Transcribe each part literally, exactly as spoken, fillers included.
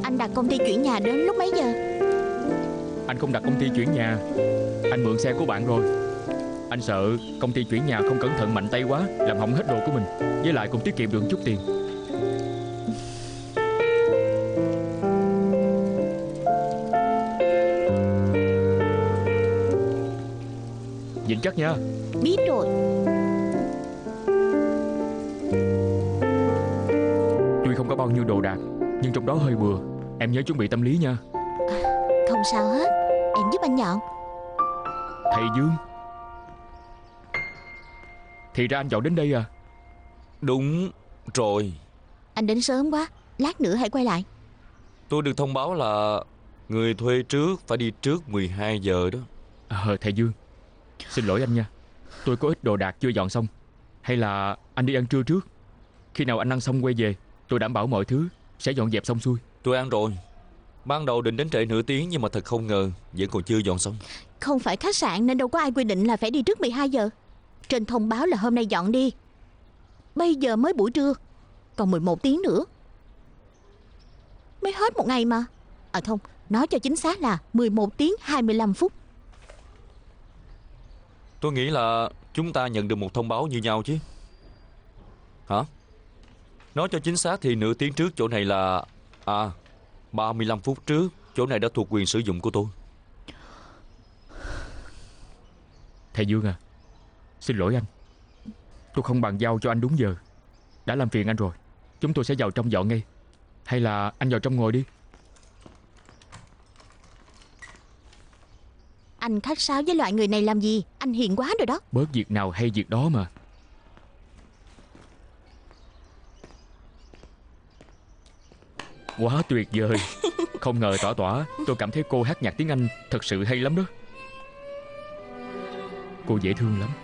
Anh đặt công ty chuyển nhà đến lúc mấy giờ? Anh không đặt công ty chuyển nhà. Anh mượn xe của bạn rồi. Anh sợ công ty chuyển nhà không cẩn thận mạnh tay quá, làm hỏng hết đồ của mình. Với lại cũng tiết kiệm được chút tiền. Vững chắc nha. Biết rồi. Tuy không có bao nhiêu đồ đạc, nhưng trong đó hơi bừa. Em nhớ chuẩn bị tâm lý nha. Không sao hết. Em giúp anh dọn. Thầy Dương, thì ra anh dọn đến đây à? Đúng rồi. Anh đến sớm quá. Lát nữa hãy quay lại. Tôi được thông báo là người thuê trước phải đi trước mười hai giờ đó. Ờ, thầy Dương, xin lỗi anh nha. Tôi có ít đồ đạc chưa dọn xong. Hay là anh đi ăn trưa trước. Khi nào anh ăn xong quay về, tôi đảm bảo mọi thứ sẽ dọn dẹp xong xuôi. Tôi ăn rồi. Ban đầu định đến trễ nửa tiếng, nhưng mà thật không ngờ vẫn còn chưa dọn xong. Không phải khách sạn nên đâu có ai quy định là phải đi trước mười hai giờ. Trên thông báo là hôm nay dọn đi. Bây giờ mới buổi trưa, còn mười một tiếng nữa. Mới hết một ngày mà. À không, nói cho chính xác là mười một tiếng hai mươi lăm phút. Tôi nghĩ là chúng ta nhận được một thông báo như nhau chứ. Hả? Nói cho chính xác thì nửa tiếng trước chỗ này là... À, ba mươi lăm phút trước chỗ này đã thuộc quyền sử dụng của tôi. Thầy Dương à, xin lỗi anh. Tôi không bàn giao cho anh đúng giờ. Đã làm phiền anh rồi. Chúng tôi sẽ vào trong dọn ngay. Hay là anh vào trong ngồi đi. Anh khách sáo với loại người này làm gì? Anh hiền quá rồi đó. Bớt việc nào hay việc đó mà. Quá tuyệt vời. Không ngờ Tỏa Tỏa, tôi cảm thấy cô hát nhạc tiếng Anh thật sự hay lắm đó. Cô dễ thương lắm.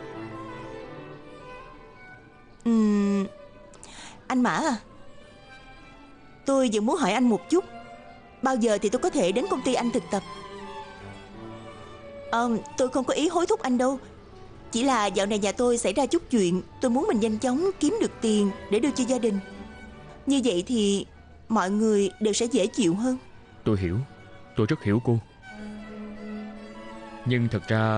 Ừm, Anh Mã à, tôi vẫn muốn hỏi anh một chút. Bao giờ thì tôi có thể đến công ty anh thực tập? Ờ, tôi không có ý hối thúc anh đâu. Chỉ là dạo này nhà tôi xảy ra chút chuyện. Tôi muốn mình nhanh chóng kiếm được tiền để đưa cho gia đình. Như vậy thì mọi người đều sẽ dễ chịu hơn. Tôi hiểu. Tôi rất hiểu cô. Nhưng thật ra